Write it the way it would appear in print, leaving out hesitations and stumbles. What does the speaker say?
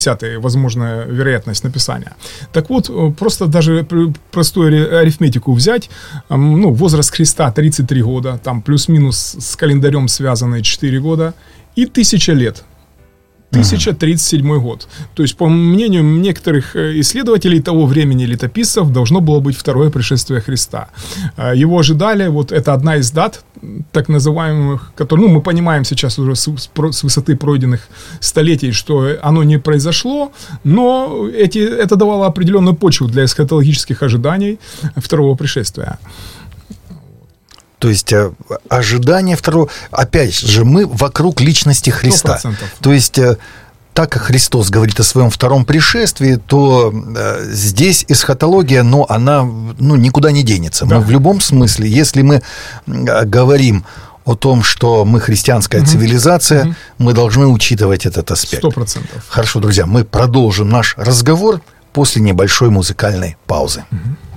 возможная вероятность написания. Так вот, просто даже простую арифметику взять, возраст Христа 33 года, там плюс-минус с календарем связаны 4 года, и 1000 лет. 1037 год. То есть, по мнению некоторых исследователей того времени, летописцев, должно было быть второе пришествие Христа. Его ожидали, это одна из дат, так называемых, которые, мы понимаем сейчас уже с высоты пройденных столетий, что оно не произошло, но это давало определенную почву для эсхатологических ожиданий второго пришествия. То есть ожидание второго... Опять же, мы вокруг личности Христа. 100%. То есть, так как Христос говорит о своем втором пришествии, то здесь эсхатология, она никуда не денется. Да. Мы в любом смысле, если мы говорим о том, что мы христианская цивилизация, мы должны учитывать этот аспект. 100%. Хорошо, друзья, мы продолжим наш разговор после небольшой музыкальной паузы.